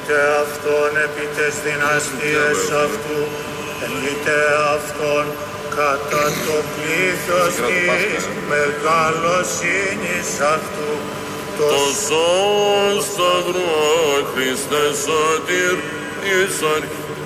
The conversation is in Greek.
ενείτε αυτόν επί τες δυναστείες αυτού, ενείτε αυτόν κατά το πλήθος της μεγαλοσύνης αυτού, το σώμα σταυρό Χριστέ σωτήρ εις αρχή